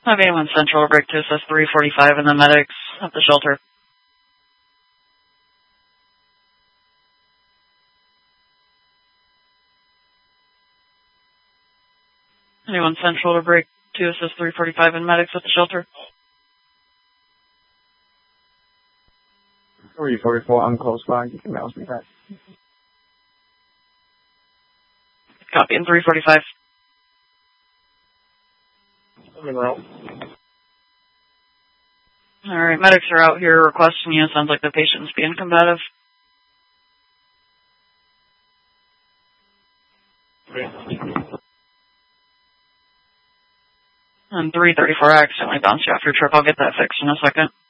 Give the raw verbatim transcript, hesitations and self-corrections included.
Have anyone central break to assist three forty-five and the medics at the shelter. Anyone central to break to assist three forty-five and medics at the shelter. three forty-four, I'm close by. You can mouse me back. Copy in three forty-five. Monroe. Alright, medics are out here requesting you. Sounds like the patient's being combative. And three thirty-four accidentally bounced you off your trip. I'll get that fixed in a second.